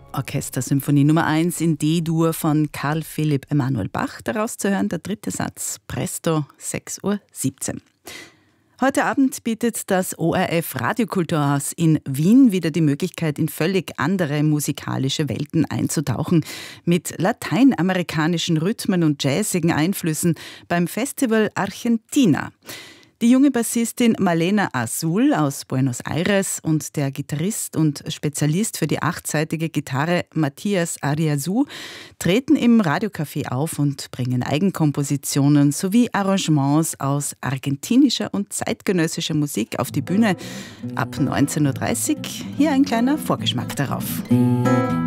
Orchestersymphonie Nummer 1 in D-Dur von Carl Philipp Emanuel Bach. Daraus zu hören der dritte Satz, Presto, 6:17 Uhr. Heute Abend bietet das ORF Radiokulturhaus in Wien wieder die Möglichkeit, in völlig andere musikalische Welten einzutauchen. Mit lateinamerikanischen Rhythmen und jazzigen Einflüssen beim Festival Argentina. Die junge Bassistin Malena Azul aus Buenos Aires und der Gitarrist und Spezialist für die 8-seitige Gitarre Matthias Ariasou treten im Radiocafé auf und bringen Eigenkompositionen sowie Arrangements aus argentinischer und zeitgenössischer Musik auf die Bühne ab 19:30 Uhr. Hier ein kleiner Vorgeschmack darauf.